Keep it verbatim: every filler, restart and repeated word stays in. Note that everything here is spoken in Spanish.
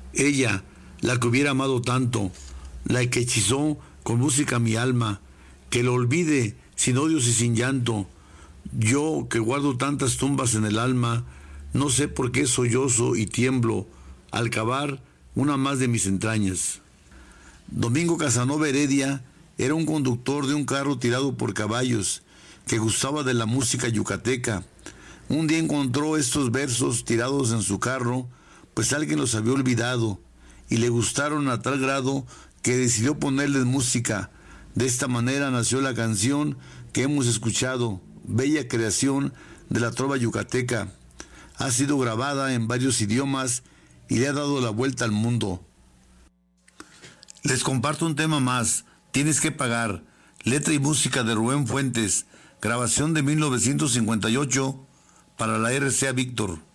Ella, la que hubiera amado tanto, la que hechizó con música mi alma, que lo olvide sin odios y sin llanto. Yo, que guardo tantas tumbas en el alma, no sé por qué sollozo y tiemblo al cavar una más de mis entrañas. Domingo Casanova Heredia era un conductor de un carro tirado por caballos que gustaba de la música yucateca. Un día encontró estos versos tirados en su carro, pues alguien los había olvidado y le gustaron a tal grado que decidió ponerles música. De esta manera nació la canción que hemos escuchado, bella creación de la trova yucateca. Ha sido grabada en varios idiomas y le ha dado la vuelta al mundo. Les comparto un tema más, Tienes que pagar, letra y música de Rubén Fuentes, grabación de mil novecientos cincuenta y ocho para la R C A Víctor.